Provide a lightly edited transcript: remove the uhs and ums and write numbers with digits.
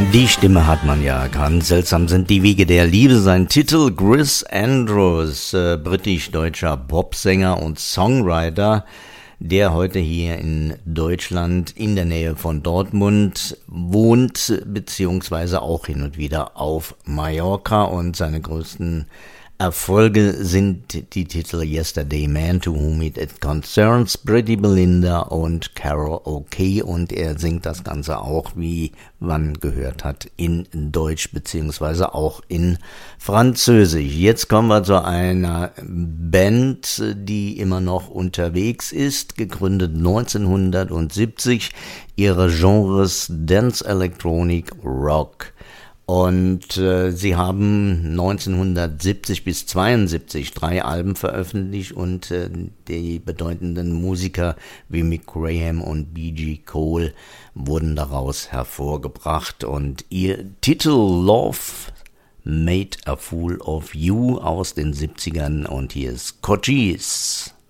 Die Stimme hat man ja erkannt. Seltsam sind die Wege der Liebe. Sein Titel Chris Andrews, britisch-deutscher Popsänger und Songwriter, der heute hier in Deutschland in der Nähe von Dortmund wohnt, beziehungsweise auch hin und wieder auf Mallorca. Und seine größten Erfolge sind die Titel Yesterday Man, To Whom It Concerns, Pretty Belinda und Carol OK. Und er singt das Ganze auch, wie man gehört hat, in Deutsch beziehungsweise auch in Französisch. Jetzt kommen wir zu einer Band, die immer noch unterwegs ist, gegründet 1970. Ihre Genres Dance, Electronic, Rock. Und sie haben 1970 bis 72 3 Alben veröffentlicht und die bedeutenden Musiker wie Mick Graham und B.G. Cole wurden daraus hervorgebracht. Und ihr Titel Love Made a Fool of You aus den 70ern und hier ist Cochise.